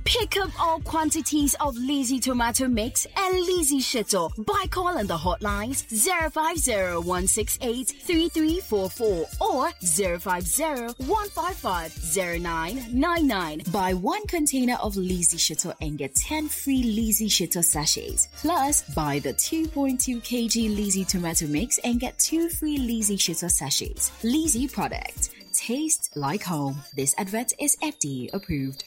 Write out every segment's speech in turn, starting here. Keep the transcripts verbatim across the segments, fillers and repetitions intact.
Pick up all quantities of Lizzie tomato mix and Lizzie shito by calling the hotlines zero five zero one six eight three three four four or zero five zero one five five zero nine nine nine. Buy one container of Lizzie shito and get ten free Lizzie shito sachets. Plus, buy the two point two kilograms Lizzie tomato mix and get two free Lizzie shito sachets. Lizzie product. Taste like home. This advert is F D A approved.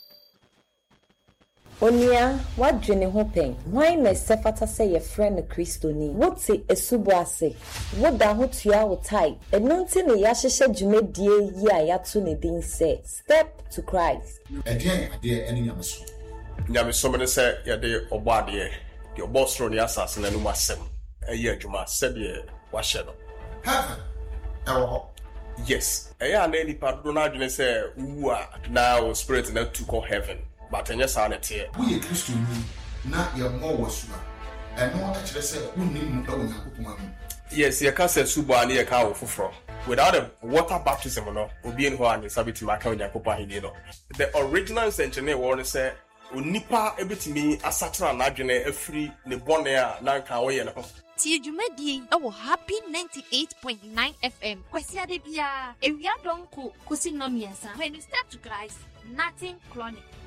Onia, what dream hoping? Why na sefata say your friend Christoni? What say a subuase? What da hotia will tie? And nontin a yashisha jume dear ya yatuni din say, step to Christ. A dear, a dear, any yamasu. Yamisomene say, ya de obadie, your boss run the assassin and umasem. A year juma, sebi washeno. Heaven, our yes, a year and any part do not say, who are now spirit and to call heaven. But in your sanity, we are Christian, not your more was and no actually said, who need no yes, your cousin Suba and your cow for without a water baptism, no, will be in one is habit to my cow Yakopa Hidino. The original engineer warning said, Unipa ebit me a satra nagene a free Nebonea Nanka. Tia Jumedi, our happy ninety-eight point nine F M. Kwasia de Bia, a real donko, Kusinomiasa. When you step to Christ, nothing chronic.